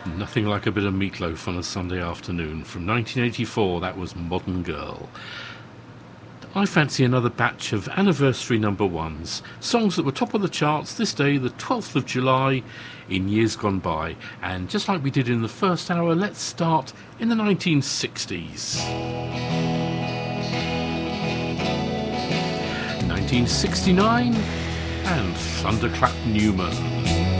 Nothing like a bit of meatloaf on a Sunday afternoon. From 1984, that was Modern Girl. I fancy another batch of anniversary number ones, songs that were top of the charts this day, the 12th of July, in years gone by. And just like we did in the first hour, let's start in the 1960s. 1969 and Thunderclap Newman.